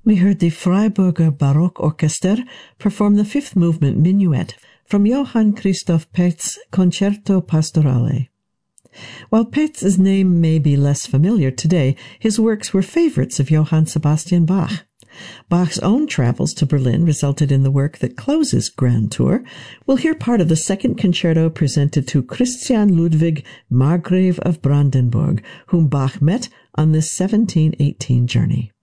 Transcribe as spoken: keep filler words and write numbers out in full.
We heard the Freiburger Baroque Orchester perform the fifth movement Minuet from Johann Christoph Petz's Concerto Pastorale. While Petz's name may be less familiar today, his works were favorites of Johann Sebastian Bach. Bach's own travels to Berlin resulted in the work that closes Grand Tour. We'll hear part of the second concerto presented to Christian Ludwig, Margrave of Brandenburg, whom Bach met on this seventeen eighteen journey.